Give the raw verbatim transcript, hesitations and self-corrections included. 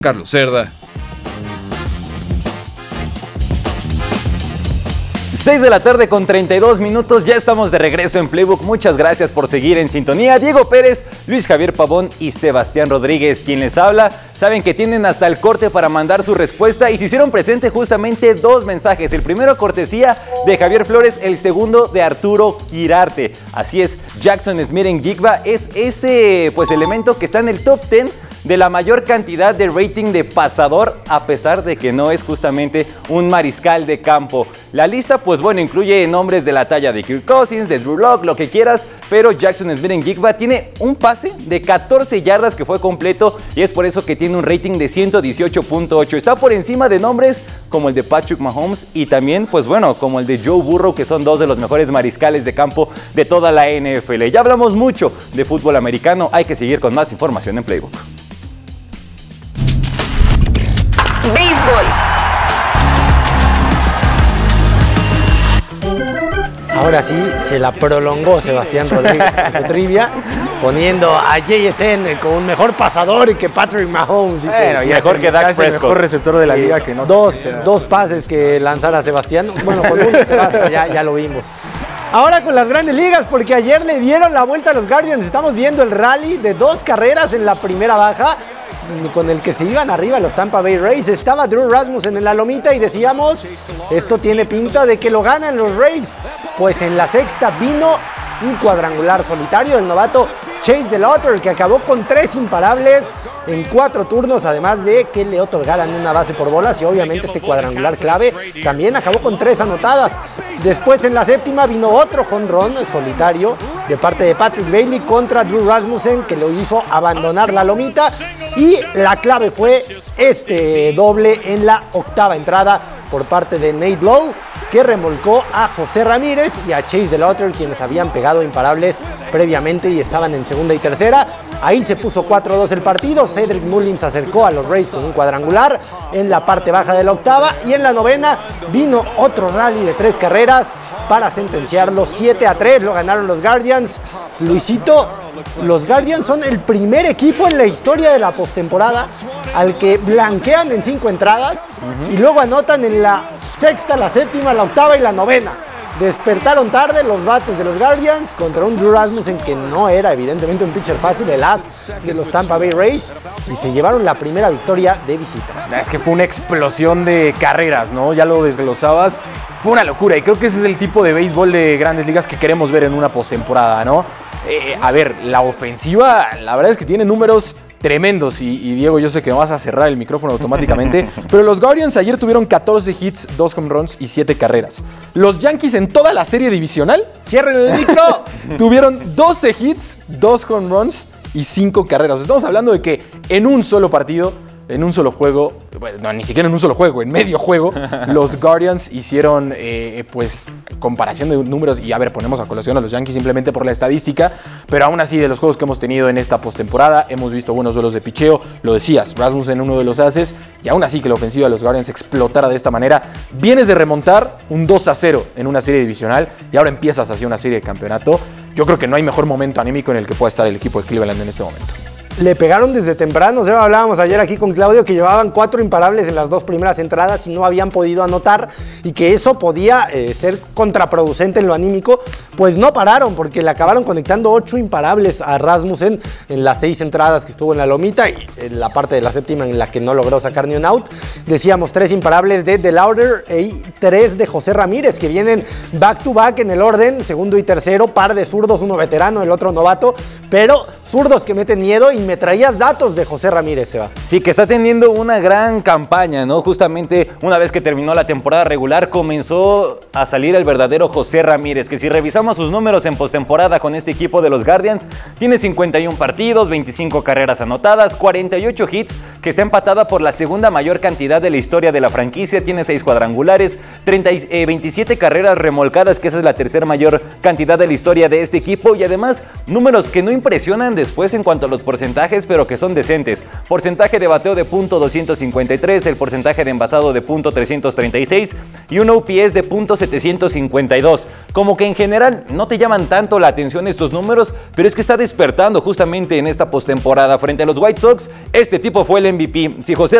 Carlos Cerda. seis de la tarde con treinta y dos minutos, ya estamos de regreso en Playbook. Muchas gracias por seguir en sintonía. Diego Pérez, Luis Javier Pavón y Sebastián Rodríguez, quien les habla. Saben que tienen hasta el corte para mandar su respuesta y se hicieron presente justamente dos mensajes. El primero cortesía de Javier Flores, el segundo de Arturo Quirarte. Así es, Jackson Smith-Njigba es ese pues elemento que está en el top diez de la mayor cantidad de rating de pasador, a pesar de que no es justamente un mariscal de campo. La lista, pues bueno, incluye nombres de la talla de Kirk Cousins, de Drew Lock, lo que quieras, pero Jackson Smith-Njigba tiene un pase de catorce yardas que fue completo y es por eso que tiene un rating de ciento dieciocho punto ocho. Está por encima de nombres como el de Patrick Mahomes y también, pues bueno, como el de Joe Burrow, que son dos de los mejores mariscales de campo de toda la N F L. Ya hablamos mucho de fútbol americano, hay que seguir con más información en Playbook. Béisbol. Ahora sí, se la prolongó Sebastián Rodríguez en su trivia, poniendo a J S N como un mejor pasador que Patrick Mahomes. Bueno, y mejor que Dak Prescott. El mejor receptor de la liga que no. Dos, dos pases que lanzara Sebastián. Bueno, con uno se basta, ya, ya lo vimos. Ahora con las grandes ligas, porque ayer le dieron la vuelta a los Guardians. Estamos viendo el rally de dos carreras en la primera baja, con el que se iban arriba los Tampa Bay Rays. Estaba Drew Rasmussen en la lomita y decíamos, esto tiene pinta de que lo ganan los Rays. Pues en la sexta vino un cuadrangular solitario del novato Chase DeLauter, que acabó con tres imparables en cuatro turnos, además de que le otorgaran una base por bolas y obviamente este cuadrangular clave también acabó con tres anotadas. Después en la séptima vino otro jonrón solitario de parte de Patrick Bailey contra Drew Rasmussen, que lo hizo abandonar la lomita, y la clave fue este doble en la octava entrada por parte de Nate Lowe, que remolcó a José Ramírez y a Chase DeLauter, quienes habían pegado imparables previamente y estaban en segunda y tercera. Ahí se puso cuatro a dos el partido. Cedric Mullins acercó a los Rays con un cuadrangular en la parte baja de la octava, y en la novena vino otro rally de tres carreras para sentenciarlo siete a tres. Lo ganaron los Guardians. Luisito, los Guardians son el primer equipo en la historia de la postemporada al que blanquean en cinco entradas uh-huh. y luego anotan en la sexta, la séptima, la octava y la novena. Despertaron tarde los bates de los Guardians contra un Drew Rasmussen que no era evidentemente un pitcher fácil, el as de los Tampa Bay Rays, y se llevaron la primera victoria de visita. Es que fue una explosión de carreras, ¿no? Ya lo desglosabas, fue una locura, y creo que ese es el tipo de béisbol de grandes ligas que queremos ver en una postemporada, ¿no? Eh, a ver, la ofensiva, la verdad es que tiene números tremendos, y, y Diego, yo sé que me vas a cerrar el micrófono automáticamente, pero los Guardians ayer tuvieron catorce hits, dos home runs y siete carreras. Los Yankees en toda la serie divisional, cierren el micro, tuvieron doce hits, dos home runs y cinco carreras. Estamos hablando de que en un solo partido, en un solo juego, bueno, no, ni siquiera en un solo juego, en medio juego, los Guardians hicieron, eh, pues, comparación de números, y a ver, ponemos a colación a los Yankees simplemente por la estadística, pero aún así, de los juegos que hemos tenido en esta postemporada, hemos visto buenos duelos de picheo, lo decías, Rasmussen uno de los haces, y aún así que la ofensiva de los Guardians explotara de esta manera. Vienes de remontar un dos a cero en una serie divisional, y ahora empiezas hacia una serie de campeonato. Yo creo que no hay mejor momento anímico en el que pueda estar el equipo de Cleveland en este momento. Le pegaron desde temprano, o sea, hablábamos ayer aquí con Claudio que llevaban cuatro imparables en las dos primeras entradas y no habían podido anotar, y que eso podía eh, ser contraproducente en lo anímico. Pues no pararon, porque le acabaron conectando ocho imparables a Rasmussen en las seis entradas que estuvo en la lomita, y en la parte de la séptima en la que no logró sacar ni un out. Decíamos tres imparables de DeLauter y tres de José Ramírez, que vienen back to back en el orden, segundo y tercero, par de zurdos, uno veterano, el otro novato, pero zurdos que meten miedo. Y me traías datos de José Ramírez, Seba. Sí, que está teniendo una gran campaña, ¿no? Justamente una vez que terminó la temporada regular, comenzó a salir el verdadero José Ramírez, que si revisamos sus números en postemporada con este equipo de los Guardians, tiene cincuenta y uno partidos, veinticinco carreras anotadas, cuarenta y ocho hits, que está empatada por la segunda mayor cantidad de la historia de la franquicia, tiene seis cuadrangulares, treinta, eh, veintisiete carreras remolcadas, que esa es la tercera mayor cantidad de la historia de este equipo, y además números que no impresionan después en cuanto a los porcentajes, pero que son decentes. Porcentaje de bateo de punto doscientos cincuenta y tres, el porcentaje de envasado de punto trescientos treinta y seis y un O P S de punto setecientos cincuenta y dos. Como que en general no te llaman tanto la atención estos números, pero es que está despertando justamente en esta postemporada frente a los White Sox. Este tipo fue el M V P. Si José